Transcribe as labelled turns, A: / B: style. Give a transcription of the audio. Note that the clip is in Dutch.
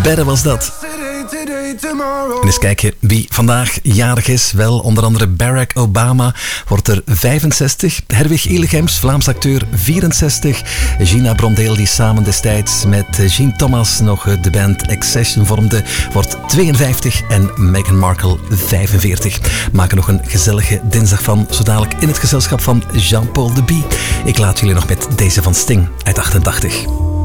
A: Better was dat. En eens kijken wie vandaag jarig is. Wel, onder andere Barack Obama wordt er 65. Herwig Illegems, Vlaams acteur, 64. Gina Brondeel, die samen destijds met Jean Thomas nog de band Accession vormde, wordt 52. En Meghan Markle 45. Maken nog een gezellige dinsdag van, zo dadelijk in het gezelschap van Jean-Paul Deby. Ik laat jullie nog met deze van Sting uit 88.